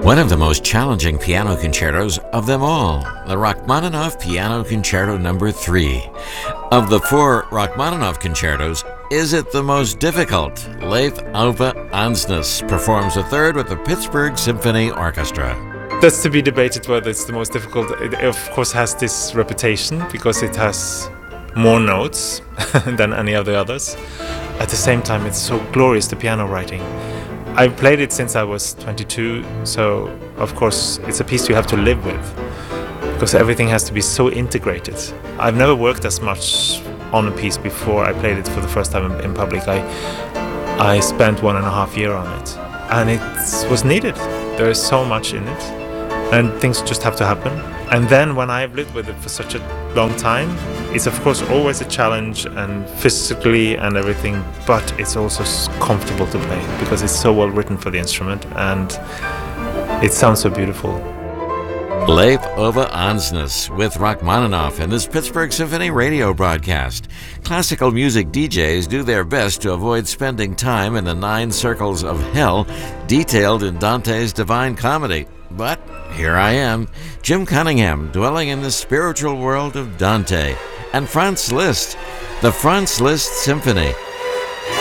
One of the most challenging piano concertos of them all, the Rachmaninoff Piano Concerto No. 3. Of the four Rachmaninoff concertos, is it the most difficult? Leif Ove Andsnes performs a third with the Pittsburgh Symphony Orchestra. That's to be debated whether it's the most difficult. It of course has this reputation because it has more notes than any of the others. At the same time, it's so glorious, the piano writing. I've played it since I was 22, so of course it's a piece you have to live with because everything has to be so integrated. I've never worked as much on a piece before I played it for the first time in public. I spent 1.5 years on it, and it was needed. There is so much in it, and things just have to happen. And then when I've lived with it for such a long time, it's of course always a challenge, and physically and everything, but it's also comfortable to play because it's so well written for the instrument and it sounds so beautiful. Leif Ove Andsnes with Rachmaninoff in this Pittsburgh Symphony radio broadcast. Classical music DJs do their best to avoid spending time in the 9 circles of hell detailed in Dante's Divine Comedy. But here I am, Jim Cunningham, dwelling in the spiritual world of Dante and Franz Liszt, the Franz Liszt Symphony.